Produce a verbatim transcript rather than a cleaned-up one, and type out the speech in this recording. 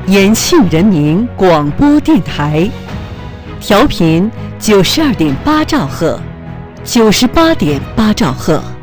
延庆人民广播电台，调频九十二点八兆赫，九十八点八兆赫。